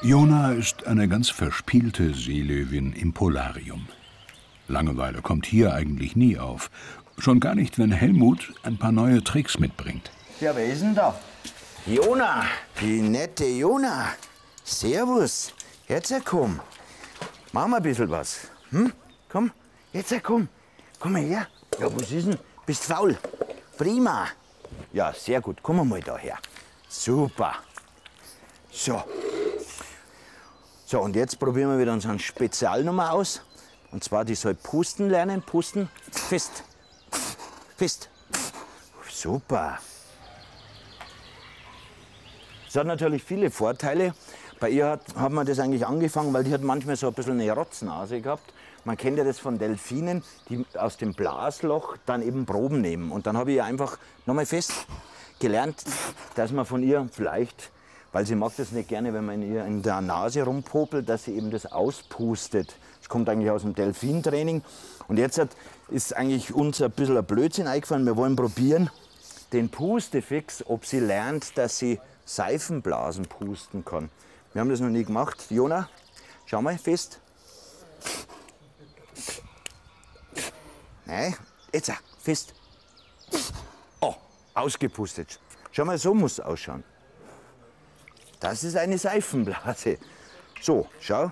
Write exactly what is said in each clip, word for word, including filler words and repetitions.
Jona ist eine ganz verspielte Seelöwin im Polarium. Langeweile kommt hier eigentlich nie auf. Schon gar nicht, wenn Helmut ein paar neue Tricks mitbringt. Ja, wer ist denn da? Jona, die nette Jona. Servus. Jetzt komm. Mach mal ein bisschen was. Hm? Komm, jetzt komm. Komm mal her. Ja, was ist denn? Bist faul. Prima. Ja, sehr gut. Komm mal daher. Super. So. So, und jetzt probieren wir wieder unsere Spezialnummer aus. Und zwar, die soll pusten lernen. Pusten. Fest. Fest. Super. Das hat natürlich viele Vorteile. Bei ihr hat, hat man das eigentlich angefangen, weil die hat manchmal so ein bisschen eine Rotznase gehabt. Man kennt ja das von Delfinen, die aus dem Blasloch dann eben Proben nehmen. Und dann habe ich ihr einfach nochmal fest gelernt, dass man von ihr vielleicht, weil sie mag das nicht gerne, wenn man ihr in der Nase rumpopelt, dass sie eben das auspustet. Das kommt eigentlich aus dem Delfintraining. Und jetzt hat, ist eigentlich uns ein bisschen ein Blödsinn eingefallen. Wir wollen probieren, den Pustefix, ob sie lernt, dass sie Seifenblasen pusten kann. Wir haben das noch nie gemacht. Jona, schau mal, fest. Nein, jetzt auch, fest. Oh, ausgepustet. Schau mal, so muss es ausschauen. Das ist eine Seifenblase. So, schau.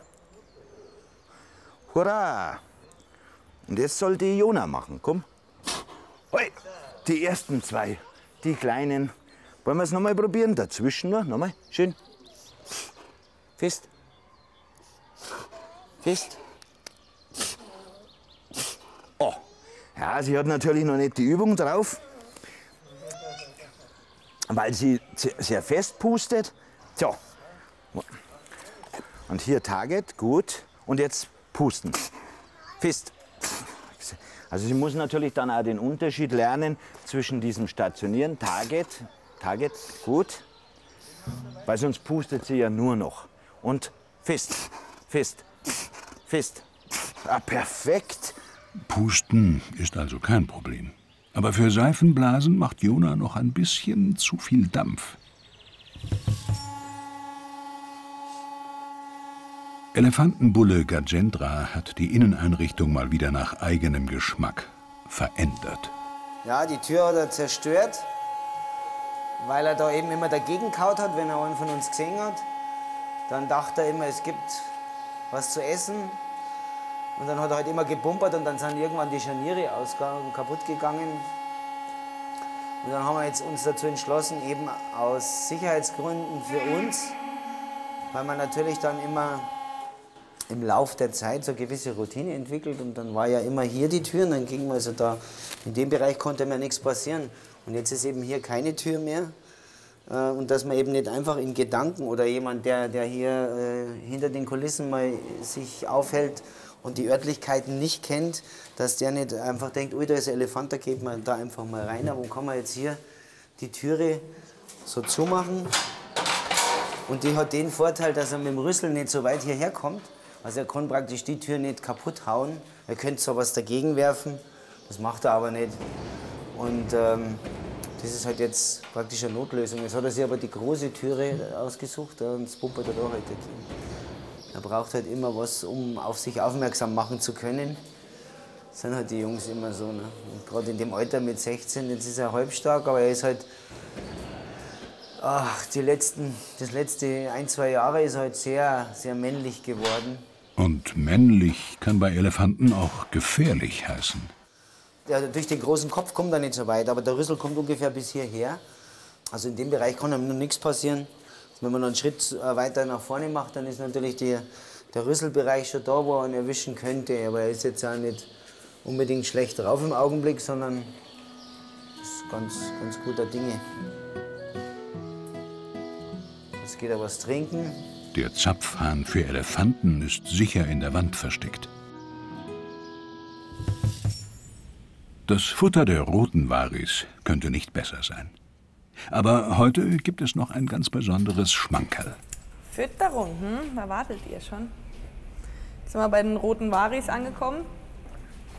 Hurra! Und jetzt soll die Jona machen, komm. Hoi, die ersten zwei, die kleinen. Wollen wir es nochmal probieren? Dazwischen nur, nochmal, schön. Fest. Fest. Oh, ja, sie hat natürlich noch nicht die Übung drauf, weil sie sehr fest pustet. So. Und hier Target, gut. Und jetzt pusten. Fest. Also sie muss natürlich dann auch den Unterschied lernen zwischen diesem Stationieren, Target, Target, gut. Weil sonst pustet sie ja nur noch. Und fest, fest, fest. Ah, perfekt. Pusten ist also kein Problem. Aber für Seifenblasen macht Jona noch ein bisschen zu viel Dampf. Elefantenbulle Gajendra hat die Inneneinrichtung mal wieder nach eigenem Geschmack verändert. Ja, die Tür hat er zerstört, weil er da eben immer dagegen gehauen hat, wenn er einen von uns gesehen hat. Dann dachte er immer, es gibt was zu essen. Und dann hat er halt immer gebumpert und dann sind irgendwann die Scharniere ausgegangen, kaputt gegangen. Und dann haben wir jetzt uns dazu entschlossen, eben aus Sicherheitsgründen für uns, weil man natürlich dann immer im Lauf der Zeit so eine gewisse Routine entwickelt. Und dann war ja immer hier die Tür und dann ging also da, in dem Bereich konnte mir nichts passieren. Und jetzt ist eben hier keine Tür mehr. Und dass man eben nicht einfach in Gedanken oder jemand, der, der hier äh, hinter den Kulissen mal sich aufhält und die Örtlichkeiten nicht kennt, dass der nicht einfach denkt, ui, da ist ein Elefant, da geht man da einfach mal rein. Aber kann man jetzt hier die Türe so zumachen. Und die hat den Vorteil, dass er mit dem Rüssel nicht so weit hierher kommt. Also er kann praktisch die Tür nicht kaputt hauen. Er könnte zwar was dagegen werfen, das macht er aber nicht. Und ähm, das ist halt jetzt praktisch eine Notlösung. Jetzt hat er sich aber die große Türe ausgesucht und das pumpert er da halt dagegen. Er braucht halt immer was, um auf sich aufmerksam machen zu können. Das sind halt die Jungs immer so. Ne? Gerade in dem Alter mit sechzehn, jetzt ist er halbstark, aber er ist halt, ach, die letzten, das letzte ein, zwei Jahre ist er halt sehr, sehr männlich geworden. Und männlich kann bei Elefanten auch gefährlich heißen. Ja, durch den großen Kopf kommt er nicht so weit, aber der Rüssel kommt ungefähr bis hierher. Also in dem Bereich kann ihm noch nichts passieren. Wenn man noch einen Schritt weiter nach vorne macht, dann ist natürlich die, der Rüsselbereich schon da, wo er ihn erwischen könnte. Aber er ist jetzt auch nicht unbedingt schlecht drauf im Augenblick, sondern ist ganz, ganz guter Dinge. Jetzt geht er was trinken. Der Zapfhahn für Elefanten ist sicher in der Wand versteckt. Das Futter der roten Waris könnte nicht besser sein. Aber heute gibt es noch ein ganz besonderes Schmankerl. Fütterung, hm? Da wartet ihr schon. Jetzt sind wir bei den roten Waris angekommen.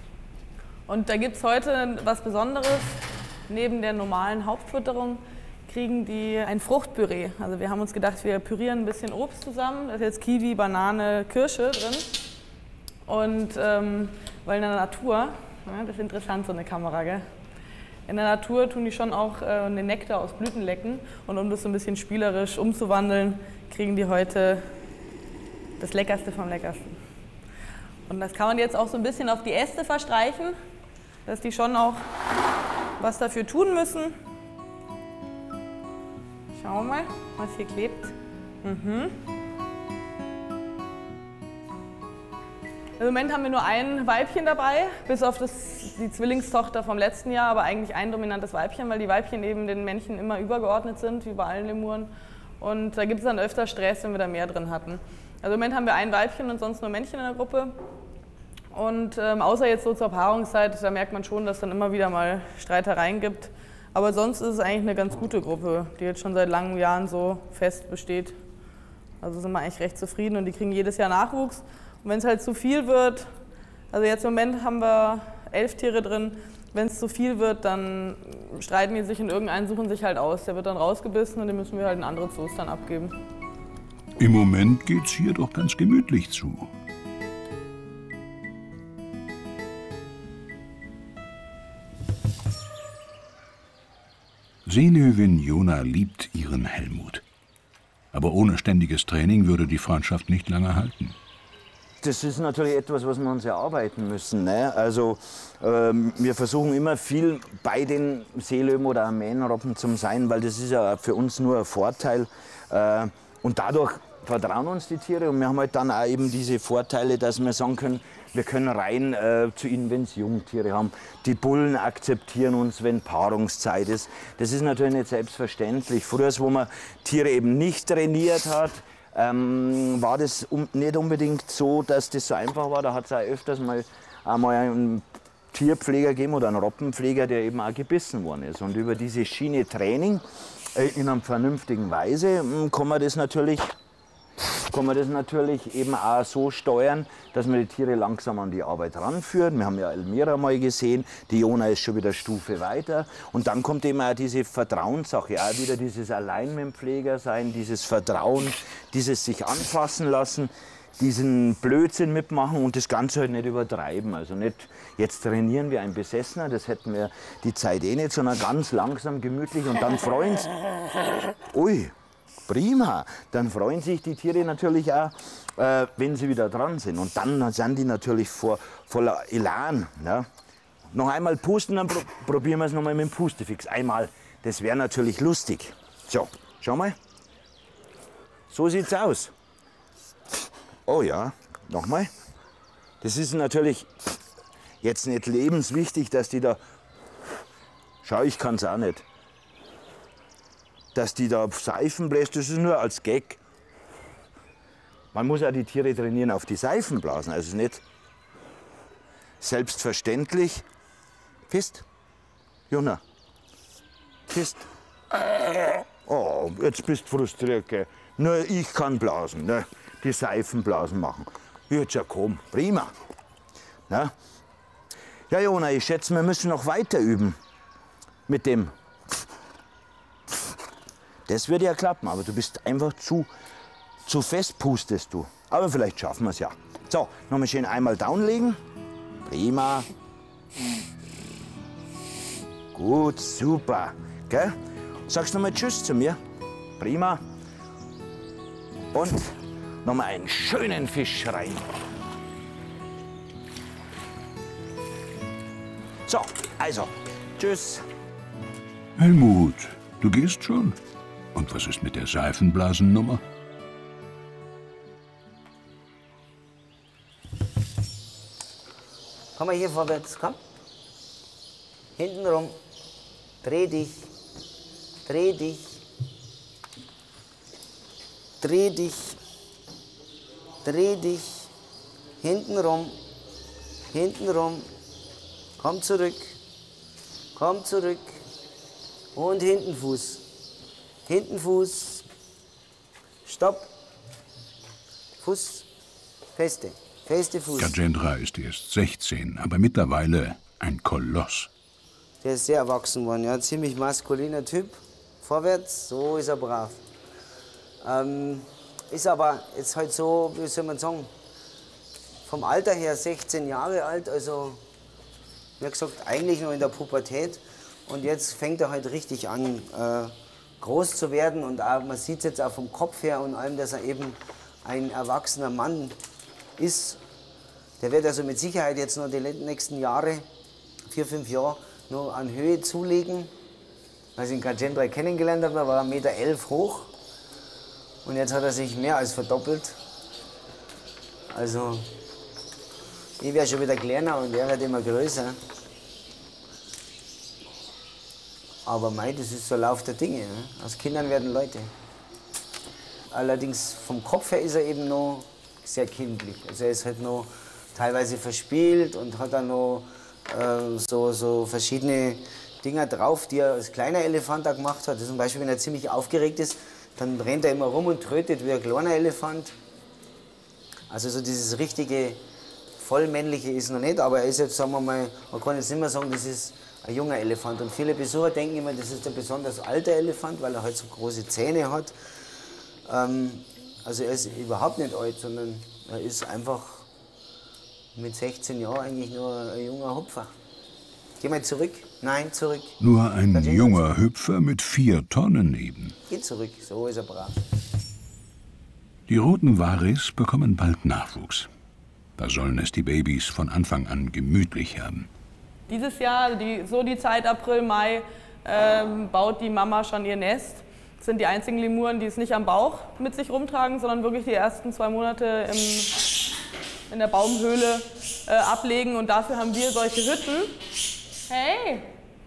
Und da gibt es heute was Besonderes. Neben der normalen Hauptfütterung kriegen die ein Fruchtpüree. Also wir haben uns gedacht, wir pürieren ein bisschen Obst zusammen. Da ist jetzt Kiwi, Banane, Kirsche drin. Und ähm, weil in der Natur, ja, das ist interessant, so eine Kamera, gell? In der Natur tun die schon auch äh, den Nektar aus Blüten lecken. Und um das so ein bisschen spielerisch umzuwandeln, kriegen die heute das Leckerste vom Leckersten. Und das kann man jetzt auch so ein bisschen auf die Äste verstreichen, dass die schon auch was dafür tun müssen. Schauen wir mal, was hier klebt. Mhm. Im Moment haben wir nur ein Weibchen dabei, bis auf das, die Zwillingstochter vom letzten Jahr, aber eigentlich ein dominantes Weibchen, weil die Weibchen eben den Männchen immer übergeordnet sind, wie bei allen Lemuren. Und da gibt es dann öfter Stress, wenn wir da mehr drin hatten. Also im Moment haben wir ein Weibchen und sonst nur Männchen in der Gruppe. Und ähm, außer jetzt so zur Paarungszeit, da merkt man schon, dass es dann immer wieder mal Streitereien gibt. Aber sonst ist es eigentlich eine ganz gute Gruppe, die jetzt schon seit langen Jahren so fest besteht. Also sind wir eigentlich recht zufrieden und die kriegen jedes Jahr Nachwuchs. Und wenn es halt zu viel wird, also jetzt im Moment haben wir elf Tiere drin, wenn es zu viel wird, dann streiten die sich und irgendeinen suchen sich halt aus. Der wird dann rausgebissen und den müssen wir halt in andere Zoos dann abgeben. Im Moment geht's hier doch ganz gemütlich zu. Seelöwin Jona liebt ihren Helmut. Aber ohne ständiges Training würde die Freundschaft nicht lange halten. Das ist natürlich etwas, was wir uns erarbeiten müssen. Ne? Also ähm, wir versuchen immer viel bei den Seelöwen oder Mähnenrobben zu sein, weil das ist ja für uns nur ein Vorteil. Äh, und dadurch vertrauen uns die Tiere und wir haben halt dann auch eben diese Vorteile, dass wir sagen können, wir können rein äh, zu ihnen, wenn sie Jungtiere haben. Die Bullen akzeptieren uns, wenn Paarungszeit ist. Das ist natürlich nicht selbstverständlich. Früher, wo man Tiere eben nicht trainiert hat, ähm, war das um, nicht unbedingt so, dass das so einfach war. Da hat es auch öfters mal einmal einen Tierpfleger gegeben oder einen Robbenpfleger, der eben auch gebissen worden ist. Und über diese Schiene Training äh, in einer vernünftigen Weise mh, kann man das natürlich kann man das natürlich eben auch so steuern, dass man die Tiere langsam an die Arbeit ranführt. Wir haben ja Elmira mal gesehen, die Jona ist schon wieder eine Stufe weiter. Und dann kommt eben auch diese Vertrauenssache, auch wieder dieses Allein mit dem Pfleger sein, dieses Vertrauen, dieses sich anfassen lassen, diesen Blödsinn mitmachen und das Ganze halt nicht übertreiben. Also nicht, jetzt trainieren wir ein Besessener, das hätten wir die Zeit eh nicht, sondern ganz langsam, gemütlich und dann freuen sie. Ui. Prima, dann freuen sich die Tiere natürlich auch, äh, wenn sie wieder dran sind. Und dann sind die natürlich vor, voller Elan. Ja. Noch einmal pusten, dann pro probieren wir es noch mal mit dem Pustefix. Einmal, das wäre natürlich lustig. So, schau mal. So sieht's aus. Oh ja, nochmal. Das ist natürlich jetzt nicht lebenswichtig, dass die da... Schau, ich kann's auch nicht. Dass die da Seifen bläst, das ist nur als Gag. Man muss auch die Tiere trainieren auf die Seifenblasen, also nicht selbstverständlich. Fist, Jona, Fist. Oh, jetzt bist du frustriert, gell? Nur ich kann blasen, ne? Die Seifenblasen machen. Jetzt ja komm, prima. Na? Ja, Jona, ich schätze, wir müssen noch weiter üben mit dem. Das würde ja klappen, aber du bist einfach zu, zu fest pustest du. Aber vielleicht schaffen wir es ja. So, nochmal schön einmal downlegen. Prima. Gut, super. Gell? Sagst du nochmal Tschüss zu mir? Prima. Und nochmal einen schönen Fisch rein. So, also, tschüss. Helmut, du gehst schon? Und was ist mit der Seifenblasennummer? Komm mal hier vorwärts, komm. Hinten rum. Dreh dich. Dreh dich. Dreh dich. Dreh dich. Hinten rum. Hinten rum. Komm zurück. Komm zurück. Und hinten Fuß. Hinten Fuß, stopp, Fuß, feste, feste Fuß. Gajendra ist erst sechzehn, aber mittlerweile ein Koloss. Der ist sehr erwachsen worden, ja, ziemlich maskuliner Typ, vorwärts, so ist er brav. Ähm, ist aber jetzt halt so, wie soll man sagen, vom Alter her sechzehn Jahre alt, also wie gesagt, eigentlich noch in der Pubertät. Und jetzt fängt er halt richtig an, äh, groß zu werden. Und auch, man sieht es jetzt auch vom Kopf her und allem, dass er eben ein erwachsener Mann ist. Der wird also mit Sicherheit jetzt noch die nächsten Jahre, vier, fünf Jahre, noch an Höhe zulegen. Als ich ihn gerade Gendry kennengelernt habe, war er eins Komma elf Meter hoch. Und jetzt hat er sich mehr als verdoppelt. Also, ich werde schon wieder kleiner und er wird immer größer. Aber mei, das ist so Lauf der Dinge. Ne? Aus Kindern werden Leute. Allerdings vom Kopf her ist er eben noch sehr kindlich. Also er ist halt noch teilweise verspielt und hat dann noch äh, so, so verschiedene Dinger drauf, die er als kleiner Elefant auch gemacht hat. Zum Beispiel, wenn er ziemlich aufgeregt ist, dann rennt er immer rum und trötet wie ein kleiner Elefant. Also so dieses richtige Vollmännliche ist noch nicht, aber er ist jetzt, sagen wir mal, man kann jetzt nicht mehr sagen, das ist ein junger Elefant. Und viele Besucher denken immer, das ist ein besonders alter Elefant, weil er halt so große Zähne hat. Ähm, also er ist überhaupt nicht alt, sondern er ist einfach mit sechzehn Jahren eigentlich nur ein junger Hupfer. Geh mal zurück. Nein, zurück. Nur ein junger Hüpfer mit vier Tonnen eben. Geh zurück, so ist er brav. Die roten Waris bekommen bald Nachwuchs. Da sollen es die Babys von Anfang an gemütlich haben. Dieses Jahr, die, so die Zeit April, Mai, ähm, baut die Mama schon ihr Nest. Das sind die einzigen Lemuren, die es nicht am Bauch mit sich rumtragen, sondern wirklich die ersten zwei Monate im, in der Baumhöhle äh, ablegen. Und dafür haben wir solche Hütten. Hey!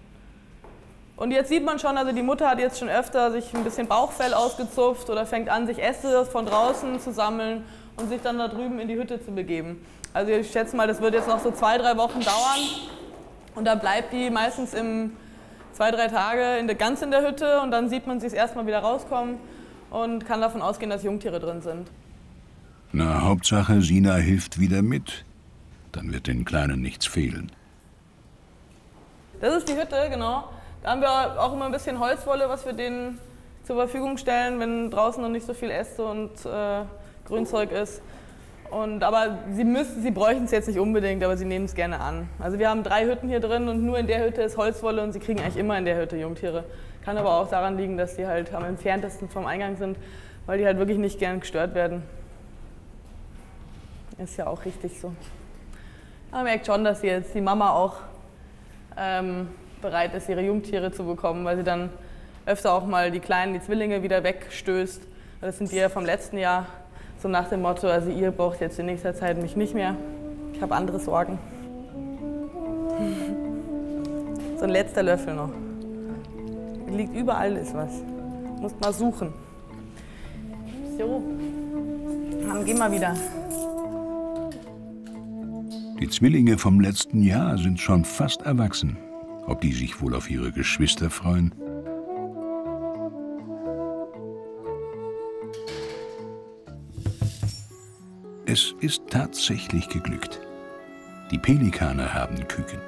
Und jetzt sieht man schon, also die Mutter hat jetzt schon öfter sich ein bisschen Bauchfell ausgezupft oder fängt an, sich Äste von draußen zu sammeln und sich dann da drüben in die Hütte zu begeben. Also ich schätze mal, das wird jetzt noch so zwei, drei Wochen dauern. Und dann bleibt die meistens im zwei, drei Tage in der, ganz in der Hütte und dann sieht man sie erstmal wieder rauskommen und kann davon ausgehen, dass Jungtiere drin sind. Na, Hauptsache, Sina hilft wieder mit. Dann wird den Kleinen nichts fehlen. Das ist die Hütte, genau. Da haben wir auch immer ein bisschen Holzwolle, was wir denen zur Verfügung stellen, wenn draußen noch nicht so viel Äste und äh, Grünzeug ist. Und, aber sie, müssen, sie bräuchten es jetzt nicht unbedingt, aber sie nehmen es gerne an. Also wir haben drei Hütten hier drin und nur in der Hütte ist Holzwolle und sie kriegen eigentlich immer in der Hütte Jungtiere. Kann aber auch daran liegen, dass die halt am entferntesten vom Eingang sind, weil die halt wirklich nicht gern gestört werden. Ist ja auch richtig so. Man merkt schon, dass sie jetzt die Mama auch ähm, bereit ist, ihre Jungtiere zu bekommen, weil sie dann öfter auch mal die Kleinen, die Zwillinge wieder wegstößt. Das sind die ja vom letzten Jahr. So nach dem Motto, also ihr braucht jetzt in nächster Zeit mich nicht mehr. Ich habe andere Sorgen. So ein letzter Löffel noch. Liegt überall ist was. Musst mal suchen. So, dann gehen wir wieder. Die Zwillinge vom letzten Jahr sind schon fast erwachsen. Ob die sich wohl auf ihre Geschwister freuen? Es ist tatsächlich geglückt. Die Pelikane haben Küken.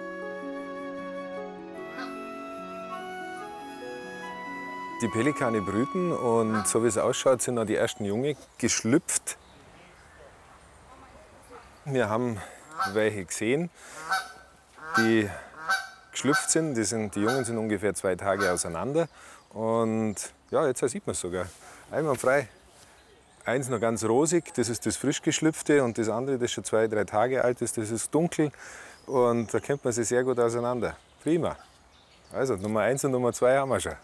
Die Pelikane brüten und so wie es ausschaut, sind noch die ersten Junge geschlüpft. Wir haben welche gesehen, die geschlüpft sind. Die, sind. die Jungen sind ungefähr zwei Tage auseinander. Und ja, jetzt sieht man es sogar. Einwandfrei. Eins noch ganz rosig, das ist das frisch geschlüpfte, und das andere, das schon zwei, drei Tage alt ist, das ist dunkel. Und da kennt man sich sehr gut auseinander. Prima. Also Nummer eins und Nummer zwei haben wir schon.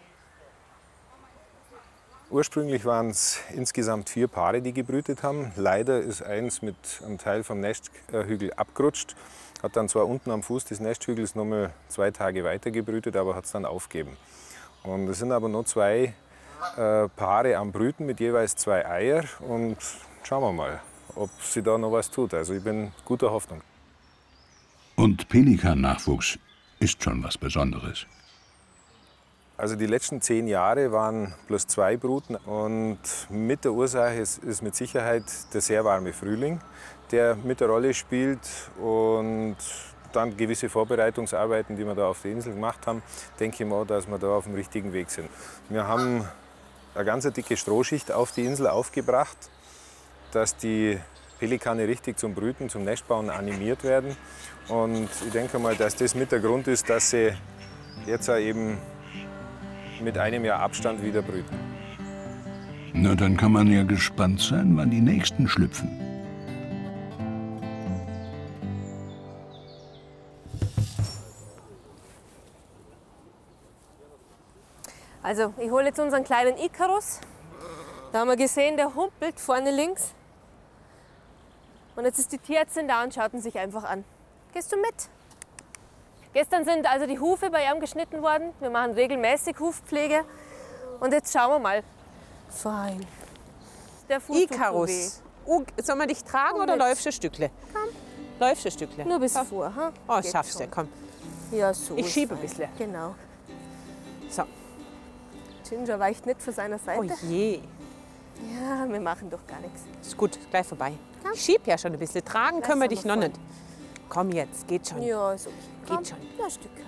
Ursprünglich waren es insgesamt vier Paare, die gebrütet haben. Leider ist eins mit einem Teil vom Nesthügel abgerutscht. Hat dann zwar unten am Fuß des Nesthügels noch mal zwei Tage weiter gebrütet, aber hat es dann aufgegeben. Und es sind aber noch zwei äh, Paare am Brüten mit jeweils zwei Eier. Und schauen wir mal, ob sie da noch was tut. Also ich bin guter Hoffnung. Und Pelikan-Nachwuchs ist schon was Besonderes. Also die letzten zehn Jahre waren bloß zwei Bruten, und mit der Ursache ist, ist mit Sicherheit der sehr warme Frühling, der mit der Rolle spielt, und dann gewisse Vorbereitungsarbeiten, die wir da auf der Insel gemacht haben, denke ich mal, dass wir da auf dem richtigen Weg sind. Wir haben eine ganz dicke Strohschicht auf die Insel aufgebracht, dass die Pelikane richtig zum Brüten, zum Nestbauen animiert werden. Und ich denke mal, dass das mit der Grund ist, dass sie jetzt auch eben mit einem Jahr Abstand wieder brüten. Na, dann kann man ja gespannt sein, wann die nächsten schlüpfen. Also, ich hole jetzt unseren kleinen Ikarus. Da haben wir gesehen, der humpelt vorne links. Und jetzt ist die Tierärztin da und schaut ihn sich einfach an. Gehst du mit? Gestern sind also die Hufe bei ihm geschnitten worden. Wir machen regelmäßig Hufpflege. Und jetzt schauen wir mal. Fein. Der Fuß Ikarus. Uh, soll man dich tragen Komm oder mit. läufst du ein Stückle? Komm. Läufst du ein Stückle? Nur bis Komm. vor. Ha? Oh, Geht schaffst du, schon. komm. Ja, so. Ich ist schiebe ein fein. bisschen. Genau. So. Ginger weicht nicht von seiner Seite. Oh je. Ja, wir machen doch gar nichts. Ist gut, gleich vorbei. Ich schieb ja schon ein bisschen. Tragen Gleich können wir sind dich wir noch voll. nicht. Komm jetzt, geht schon. Ja, ist okay. Geht Komm, schon. Ja, ein Stück.